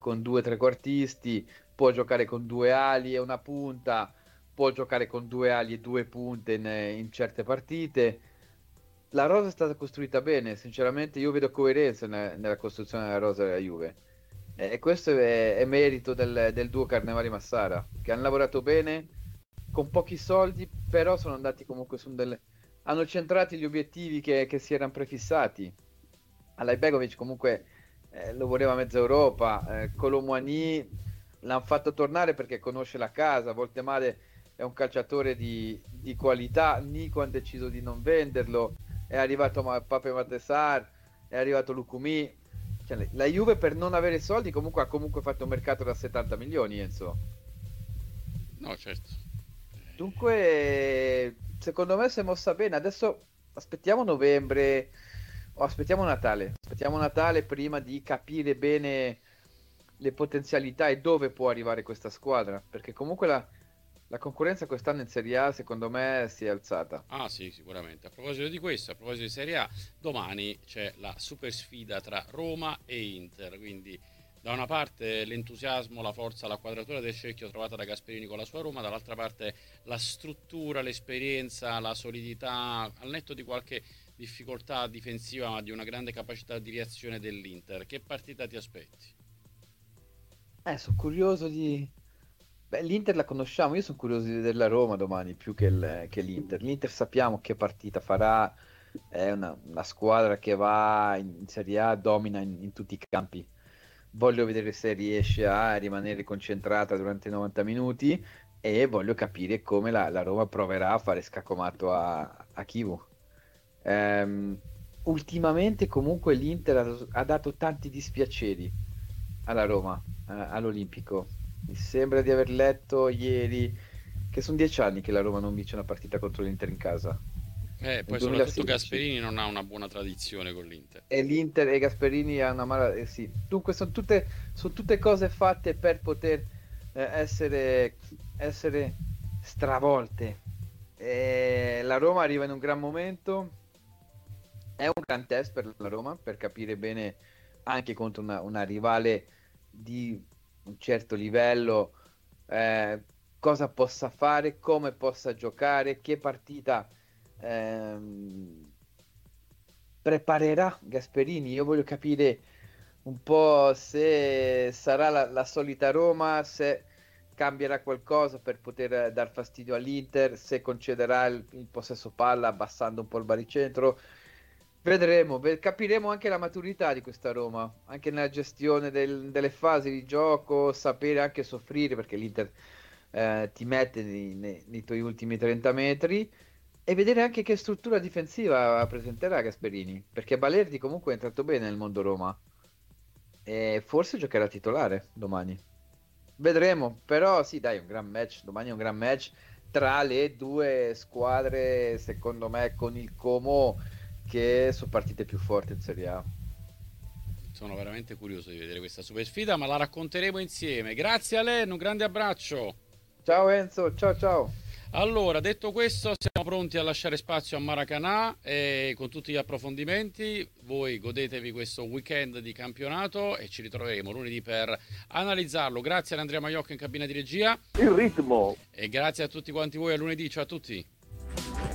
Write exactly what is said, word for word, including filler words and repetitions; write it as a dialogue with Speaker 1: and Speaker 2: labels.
Speaker 1: con due trequartisti, può giocare con due ali e una punta, può giocare con due ali e due punte in, in certe partite. La rosa è stata costruita bene, sinceramente io vedo coerenza ne- nella costruzione della rosa della Juve. E questo è, è merito del, del duo Carnevali-Massara, che hanno lavorato bene, con pochi soldi, però sono andati comunque su delle... hanno centrati gli obiettivi che, che si erano prefissati. Alajbegovic comunque eh, lo voleva mezza Europa, eh, Kolo Muani l'hanno fatto tornare perché conosce la casa, a volte male è un calciatore di, di qualità, Nico ha deciso di non venderlo, è arrivato Ma- Pape Matar, è arrivato Lucumi, cioè, la Juve per non avere soldi comunque ha comunque fatto un mercato da settanta milioni, Enzo.
Speaker 2: No, certo.
Speaker 1: Dunque, secondo me si è mossa bene. Adesso aspettiamo novembre o aspettiamo Natale. Aspettiamo Natale prima di capire bene le potenzialità e dove può arrivare questa squadra. Perché comunque la, la concorrenza quest'anno in Serie A, secondo me, si è alzata.
Speaker 2: Ah sì, sicuramente. A proposito di questo, a proposito di Serie A, domani c'è la super sfida tra Roma e Inter, quindi da una parte l'entusiasmo, la forza, la quadratura del cerchio trovata da Gasperini con la sua Roma, dall'altra parte la struttura, l'esperienza, la solidità, al netto di qualche difficoltà difensiva, ma di una grande capacità di reazione dell'Inter. Che partita ti aspetti?
Speaker 1: Eh, sono curioso di... Beh, l'Inter la conosciamo, io sono curioso di vedere la Roma domani più che, il- che l'Inter. L'Inter sappiamo che partita farà, è una, una squadra che va in, in Serie A, domina in, in tutti i campi. Voglio vedere se riesce a rimanere concentrata durante i novanta minuti e voglio capire come la, la Roma proverà a fare scaccomato a, a Chivu. Ehm, ultimamente comunque l'Inter ha, ha dato tanti dispiaceri alla Roma, eh, all'Olimpico. Mi sembra di aver letto ieri che sono dieci anni che la Roma non vince una partita contro l'Inter in casa,
Speaker 2: Eh,
Speaker 1: nel
Speaker 2: poi soprattutto
Speaker 1: duemilasedici.
Speaker 2: Gasperini non ha una buona tradizione con l'Inter.
Speaker 1: E l'Inter e Gasperini hanno una mala... eh, sì. Dunque sono tutte, sono tutte cose fatte per poter eh, essere, essere stravolte. E la Roma arriva in un gran momento, è un gran test per la Roma per capire bene anche contro una, una rivale di un certo livello eh, cosa possa fare, come possa giocare, che partita ehm, preparerà Gasperini. Io voglio capire un po' se sarà la, la solita Roma, se cambierà qualcosa per poter eh, dar fastidio all'Inter, se concederà il, il possesso palla abbassando un po' il baricentro. Vedremo, ve- capiremo anche la maturità di questa Roma, anche nella gestione del- delle fasi di gioco, sapere anche soffrire perché l'Inter eh, ti mette nei, nei- nei tuoi ultimi trenta metri e vedere anche che struttura difensiva presenterà Gasperini, perché Balerdi comunque è entrato bene nel mondo Roma e forse giocherà titolare domani. Vedremo, però sì, dai, un gran match, domani è un gran match tra le due squadre, secondo me, con il Como che sono partite più forti in Serie A.
Speaker 2: Sono veramente curioso di vedere questa super sfida, ma la racconteremo insieme. Grazie a lei, un grande abbraccio.
Speaker 1: Ciao Enzo, ciao ciao.
Speaker 2: Allora, detto questo, siamo pronti a lasciare spazio a Maracanã e con tutti gli approfondimenti. Voi godetevi questo weekend di campionato e ci ritroveremo lunedì per analizzarlo. Grazie ad Andrea Maiocco in cabina di regia
Speaker 3: Il ritmo.
Speaker 2: e grazie a tutti quanti voi a lunedì. Ciao a tutti.